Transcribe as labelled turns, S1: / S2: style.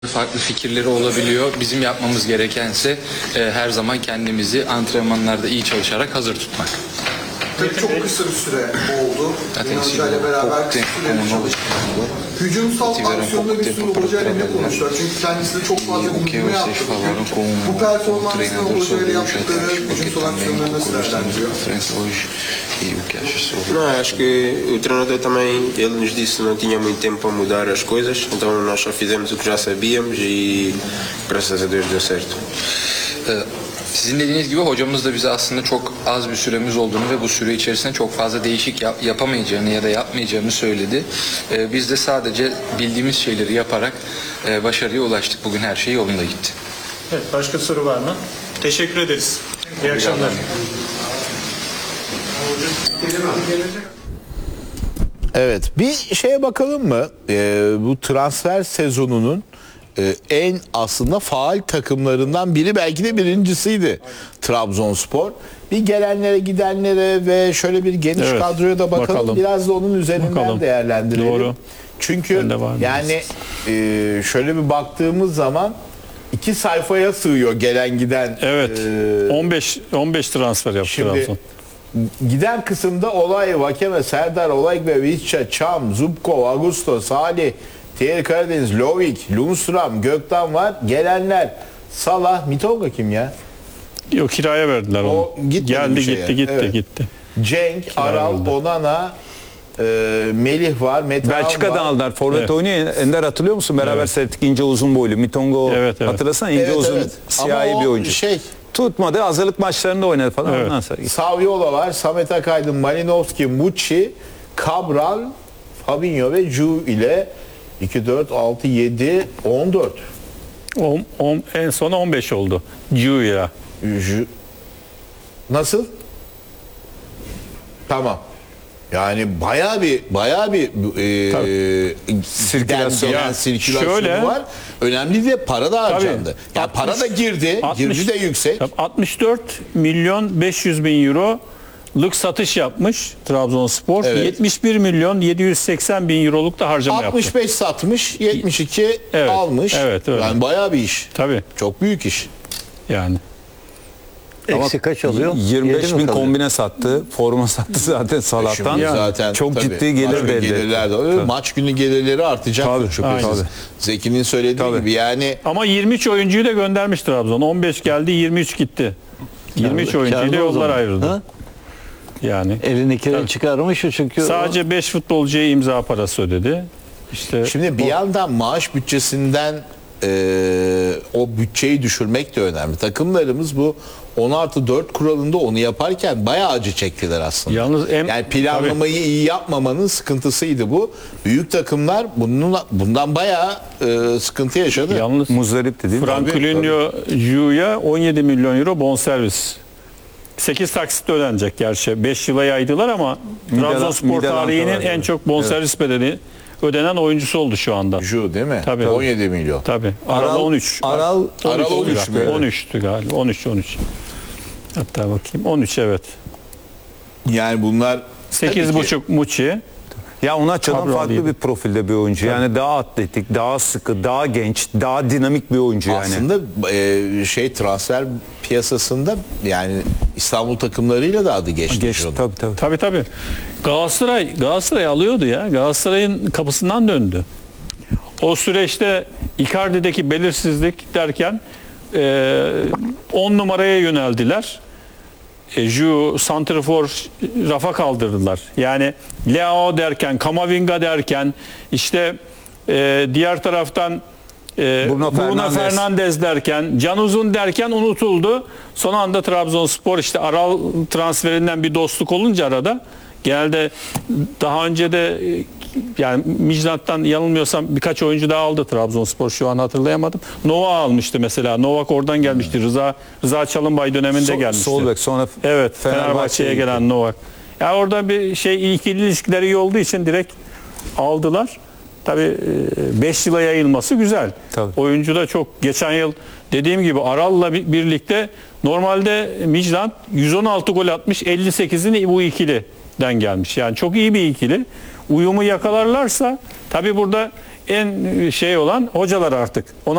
S1: Farklı fikirleri olabiliyor. Bizim yapmamız gerekense her zaman kendimizi antrenmanlarda iyi çalışarak hazır tutmak.
S2: Tabii çok kısa bir süre oldu. Hoca ile beraber kısa süreli çalıştık. Hücumsal aksiyonda bir sürü hocayla ne konuştular? Çünkü kendisi de çok fazla dinleme yaptı. Bu performansını hocayla yaptıkları hücumsal aksiyonları nasıl değerlendiriyor?
S3: Não, acho que o treinador também, ele nos disse que não tinha muito tempo para mudar as coisas, então nós só fizemos o que já sabíamos e graças a Deus deu certo.
S1: Sizin dediğiniz gibi hocamız da bize aslında çok az bir süremiz olduğunu ve bu süre içerisinde çok fazla değişik yapamayacağını ya da yapmayacağını söyledi. Biz de sadece bildiğimiz şeyleri yaparak başarıya ulaştık. Bugün her şey yolunda gitti.
S4: Evet, başka soru var mı? Teşekkür ederiz. İyi akşamlar.
S5: Evet, bir şeye bakalım mı? Bu transfer sezonunun en aslında faal takımlarından biri, belki de birincisiydi Trabzonspor. Bir gelenlere gidenlere ve şöyle bir geniş kadroya da bakalım. Biraz da onun üzerinden değerlendirelim.
S6: Doğru.
S5: Çünkü yani şöyle bir baktığımız zaman 2 sayfaya sığıyor gelen giden.
S6: Evet. 15 transfer yaptı Trabzon.
S5: Giden kısımda Olay, Vakeme, Serdar, Olaybe, Visca, Çam, Zubkov, Augusto, Salih, Thierry Karadeniz, Lovik, Lundstram, Gökten var. Gelenler Salah, Mitonga kim ya?
S6: Yok, kiraya verdiler onu. Geldi gitti.
S5: Cenk, Aral, Onana, Melih var, Metehan
S7: Belçika'dan
S5: var.
S7: aldılar. Forvet oynuyor. Ender, hatırlıyor musun? Beraber seyrettik, ince uzun boylu. Mitongo, hatırlasana, ince uzun siyahi bir oyuncu. Tutmadı. Hazırlık maçlarında oynadı falan.
S6: Evet.
S7: Ondan sonra
S5: Saviola var, Samet Akaydın, Malinovski, Mucci, Cabral, Fabinho ve Ju ile 2, 4, 6, 7, 14.
S6: En son 15 oldu. Juya.
S5: Nasıl? Tamam. Yani bayağı bir sirkülasyonu
S6: şöyle,
S5: var. Önemli de para da harcandı. Yani para da girdi de yüksek.
S6: 64 milyon 500 bin euroluk satış yapmış Trabzonspor.
S5: Evet.
S6: 71 milyon 780 bin euroluk da harcama
S5: 65
S6: yaptı.
S5: satmış, 72 almış.
S6: Evet, öyle.
S5: Yani bayağı bir iş.
S6: Tabii.
S5: Çok büyük iş.
S6: Yani.
S7: Eksi kaç alıyor? 25 bin kombine sattı. Forma sattı zaten Salah'tan.
S5: Zaten
S7: çok
S5: tabii,
S7: ciddi gelir de elde.
S5: Maç günü gelirleri artacak.
S7: Tabii.
S5: Zeki'nin söylediği gibi yani.
S6: Ama 23 oyuncuyu da göndermiş Trabzon. 15 geldi, 23 gitti. 23 oyuncuyla yollar ayrıldı. Ha? Yani
S8: elindekileri çıkarmış çünkü
S6: sadece 5 futbolcuya imza parası ödedi. İşte
S5: şimdi bir yandan maaş bütçesinden o bütçeyi düşürmek de önemli. Takımlarımız bu 10+4 kuralında onu yaparken bayağı acı çektiler aslında.
S6: Yalnız
S5: yani planlamayı iyi yapmamanın sıkıntısıydı bu. Büyük takımlar bundan bayağı sıkıntı yaşadı.
S6: Yalnız
S7: muzdarip dedi.
S6: Franklin Ju'ya 17 milyon euro bonservis. 8 taksitle ödenecek gerçi. 5 yıla yaydılar ama Trabzonspor tarihinin en çok bonservis bedeli ödenen oyuncusu oldu şu anda.
S5: Ju değil mi?
S6: Tabii.
S5: 17 milyon.
S6: Tabii. Aral 13.
S7: Aral
S5: 13 mü?
S6: 13'tü galiba. 13. Hatta bakayım. 13 evet.
S5: Yani bunlar
S6: 8,5 Muçi.
S7: Ya ona çalan farklı bir profilde bir oyuncu. Yani daha atletik, daha sıkı, daha genç, daha dinamik bir oyuncu yani.
S5: Aslında transfer piyasasında yani İstanbul takımlarıyla da adı geçti.
S6: Tabii. Galatasaray alıyordu ya. Galatasaray'ın kapısından döndü. O süreçte Icardi'deki belirsizlik derken 10 numaraya yöneldiler. Ju, santrafor rafa kaldırdılar. Yani Leao derken, Kamavinga derken, işte diğer taraftan Bruno Fernandes derken, Can Uzun derken unutuldu. Son anda Trabzonspor işte Aral transferinden bir dostluk olunca arada, genelde daha önce de yani Mijnat'tan yanılmıyorsam birkaç oyuncu daha aldı Trabzonspor, şu an hatırlayamadım. Nova almıştı mesela. Novak oradan gelmişti. Rıza Çalınbay döneminde gelmişti.
S7: Sol bek, sonra
S6: Fenerbahçe'ye gelen Novak. Ya orada bir ikili ilişkileri iyi olduğu için direkt aldılar. Tabii 5 yıla yayılması güzel.
S7: Tabii.
S6: Oyuncu da çok, geçen yıl dediğim gibi Aral'la birlikte normalde Mijnat 116 gol atmış, 58'ini bu ikiliden gelmiş. Yani çok iyi bir ikili. Uyumu yakalarlarsa tabii burada en şey olan hocalar artık. Ona